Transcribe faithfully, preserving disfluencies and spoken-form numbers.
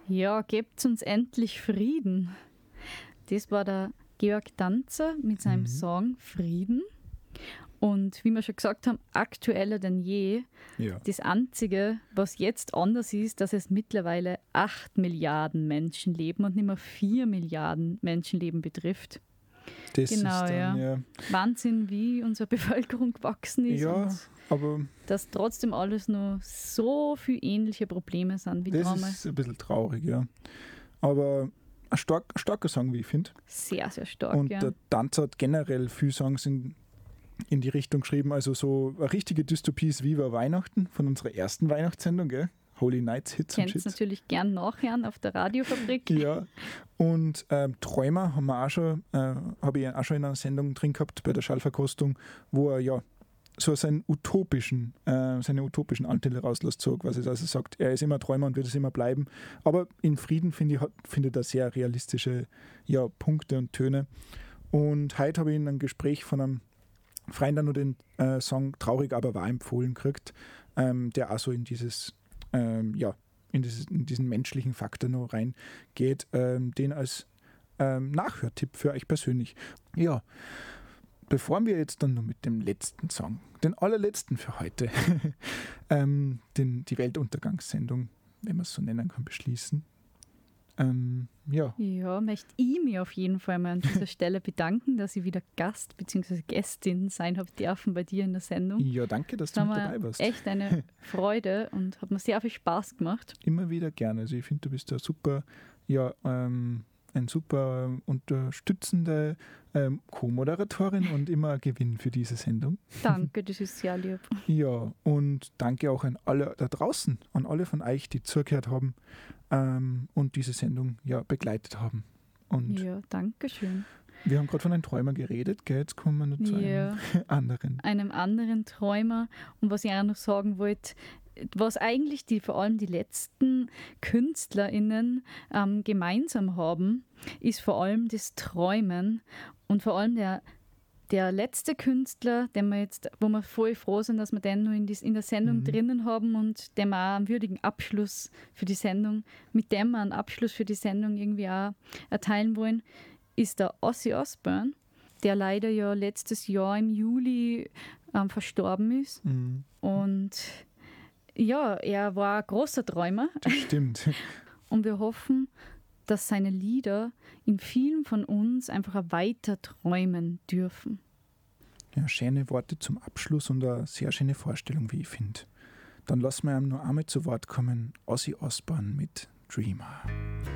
Ja, gebt uns endlich Frieden. Das war der Georg Danzer mit seinem mhm. Song Frieden. Und wie wir schon gesagt haben, aktueller denn je. Ja. Das Einzige, was jetzt anders ist, dass es mittlerweile acht Milliarden Menschen leben und nicht mehr vier Milliarden Menschenleben betrifft. Das genau, ist dann, ja. ja. Wahnsinn, wie unsere Bevölkerung gewachsen ist. Ja, und aber dass trotzdem alles noch so viele ähnliche Probleme sind wie das damals. Das ist ein bisschen traurig, ja. Aber ein, stark, ein starker Song, wie ich finde. Sehr, sehr stark, Und ja. der Danzer hat generell viele Songs in, in die Richtung geschrieben. Also so eine richtige Dystopie ist Viva Weihnachten von unserer ersten Weihnachtssendung, gell? Holy Nights, Hits Kennst und Shits. natürlich gern nachhören auf der Radiofabrik. Ja, und ähm, Träumer haben wir auch schon, äh, habe ich auch schon in einer Sendung drin gehabt bei der Schallverkostung, wo er ja so seinen utopischen, äh, seine utopischen Anteile rauslässt, so quasi, also sagt, er ist immer Träumer und wird es immer bleiben. Aber in Frieden finde ich, findet er sehr realistische ja, Punkte und Töne. Und heute habe ich in einem Gespräch von einem Freund nur den äh, Song Traurig, aber wahr empfohlen gekriegt, ähm, der auch so in dieses Ähm, ja, in, dieses, in diesen menschlichen Faktor noch reingeht, ähm, den als ähm, Nachhörtipp für euch persönlich. Ja, bevor wir jetzt dann noch mit dem letzten Song, den allerletzten für heute, ähm, den, die Weltuntergangssendung, wenn man es so nennen kann, beschließen. Ähm, ja. Ja, möchte ich mich auf jeden Fall mal an dieser Stelle bedanken, dass ich wieder Gast bzw. Gästin sein habe dürfen bei dir in der Sendung. Ja, danke, dass das du mit dabei warst. Echt eine Freude und hat mir sehr viel Spaß gemacht. Immer wieder gerne. Also ich finde, du bist da super, ja, ähm, ein super unterstützende ähm, Co-Moderatorin und immer ein Gewinn für diese Sendung. Danke, das ist sehr lieb. Ja, und danke auch an alle da draußen, an alle von euch, die zugehört haben ähm, und diese Sendung ja begleitet haben. Und ja, danke schön. Wir haben gerade von einem Träumer geredet, gell? Jetzt kommen wir noch zu ja, einem anderen. Einem anderen Träumer. Und was ich auch noch sagen wollte, was eigentlich die, vor allem die letzten KünstlerInnen ähm, gemeinsam haben, ist vor allem das Träumen und vor allem der, der letzte Künstler, den wir jetzt, wo wir voll froh sind, dass wir den nur in, die, in der Sendung mhm. drinnen haben und dem auch einen würdigen Abschluss für die Sendung, mit dem wir einen Abschluss für die Sendung irgendwie auch erteilen wollen, ist der Ozzy Osbourne, der leider ja letztes Jahr im Juli ähm, verstorben ist. Mhm. Und ja, er war ein großer Träumer. Das stimmt. Und wir hoffen, dass seine Lieder in vielen von uns einfach weiter träumen dürfen. Ja, schöne Worte zum Abschluss und eine sehr schöne Vorstellung, wie ich finde. Dann lassen wir ihm nur einmal zu Wort kommen. Ozzy Osbourne mit Dreamer.